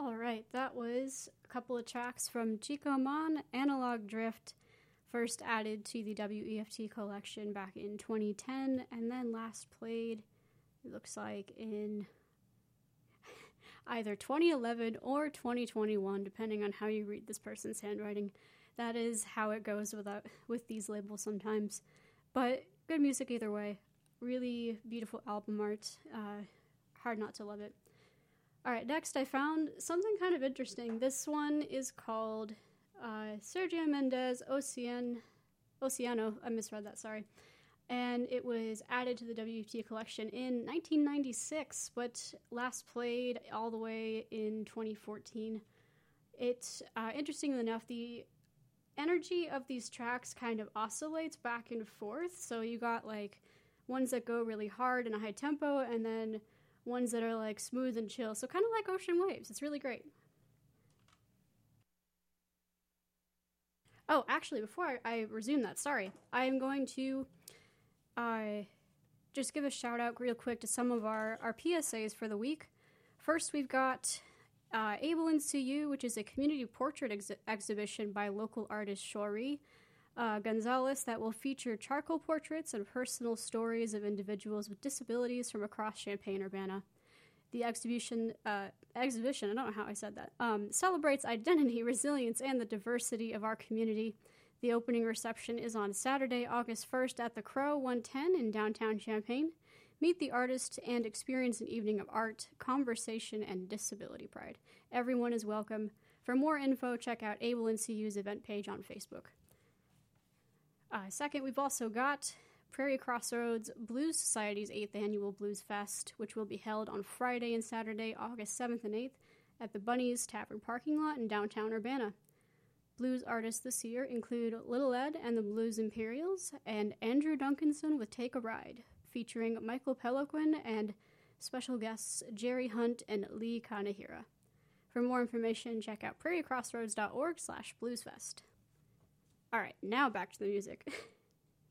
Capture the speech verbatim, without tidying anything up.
All right, that was a couple of tracks from Chico Mon, Analog Drift, first added to the W E F T collection back in twenty ten, and then last played, it looks like, in either twenty eleven or twenty twenty-one, depending on how you read this person's handwriting. That is how it goes without, with these labels sometimes. But good music either way. Really beautiful album art. Uh, hard not to love it. All right, next I found something kind of interesting. This one is called uh, Sergio Mendes Ocean, Oceano. I misread that, sorry. And it was added to the W E F T collection in nineteen ninety-six, but last played all the way in twenty fourteen. It's uh, interesting enough, the energy of these tracks kind of oscillates back and forth. So you got like ones that go really hard in a high tempo, and then ones that are like smooth and chill. So kind of like ocean waves. It's really great. Oh, actually, before I, I resume that, sorry, I am going to uh, just give a shout out real quick to some of our, our P S As for the week. First, we've got uh, Able and See You, which is a community portrait ex- exhibition by local artist Shori uh, Gonzalez that will feature charcoal portraits and personal stories of individuals with disabilities from across Champaign-Urbana. The exhibition, uh, exhibition, I don't know how I said that, um, celebrates identity, resilience, and the diversity of our community. The opening reception is on Saturday, August first at the Crow one ten in downtown Champaign. Meet the artist and experience an evening of art, conversation, and disability pride. Everyone is welcome. For more info, check out Able and See You's event page on Facebook. Uh, second, we've also got Prairie Crossroads Blues Society's eighth Annual Blues Fest, which will be held on Friday and Saturday, August seventh and eighth, at the Bunny's Tavern parking lot in downtown Urbana. Blues artists this year include Little Ed and the Blues Imperials, and Andrew Duncanson with Take a Ride, featuring Michael Peloquin and special guests Jerry Hunt and Lee Kanahira. For more information, check out prairiecrossroads dot org slash bluesfest. All right, now back to the music.